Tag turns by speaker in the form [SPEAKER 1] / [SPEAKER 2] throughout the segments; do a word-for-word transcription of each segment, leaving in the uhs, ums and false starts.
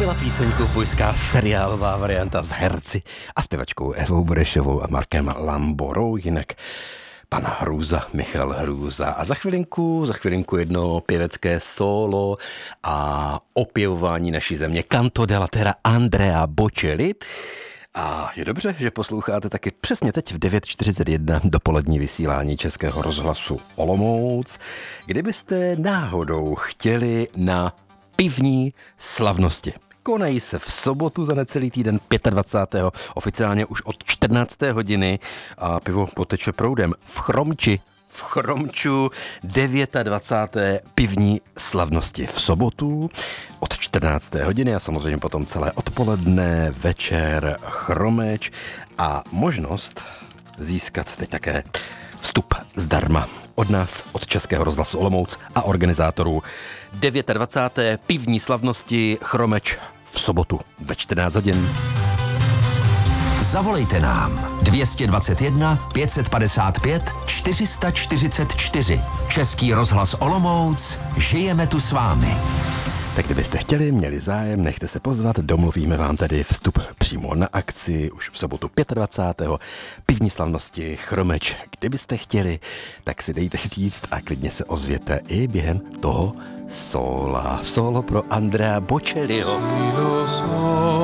[SPEAKER 1] byla píseňkovojská seriálová varianta s herci a zpěvačkou Evou Burešovou a Markem Lamborou, jinak pan Hrůza, Michal Hrůza. A za chvilinku, za chvilinku jedno pěvecké solo a opěvování naší země Canto della Terra Andrea Bocelli. A je dobře, že posloucháte taky přesně teď v devět čtyřicet jedna dopolední vysílání Českého rozhlasu Olomouc. Kdybyste náhodou chtěli na pivní slavnosti. Konají se v sobotu za necelý týden dvacátého pátého oficiálně už od čtrnácté hodiny a pivo poteče proudem v Chromči. V Chromču dvacáté páté pivní slavnosti v sobotu od čtrnácté hodiny a samozřejmě potom celé odpoledne, večer, Chromeč a možnost získat teď také vstup zdarma od nás, od Českého rozhlasu Olomouc a organizátorů dvacáté páté pivní slavnosti Chromeč v sobotu ve čtrnáct hodin.
[SPEAKER 2] Zavolejte nám dvě stě dvacet jedna pět padesát pět čtyři sta čtyřicet čtyři. Český rozhlas Olomouc, žijeme tu s vámi.
[SPEAKER 1] Tak kdybyste chtěli, měli zájem, nechte se pozvat, domluvíme vám tady vstup přímo na akci už v sobotu dvacátého pátého pivní slavnosti Chromeč. Kdybyste chtěli, tak si dejte říct a klidně se ozvěte i během toho sola. Solo pro Andrea Bocelliho.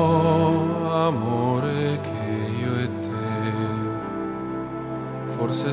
[SPEAKER 3] Forse